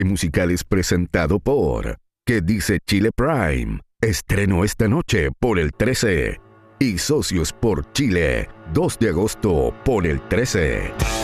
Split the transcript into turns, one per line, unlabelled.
musical es presentado por ¿Qué dice Chile Prime? Estreno esta noche por el 13. Y Socios por Chile, 2 de agosto por el 13.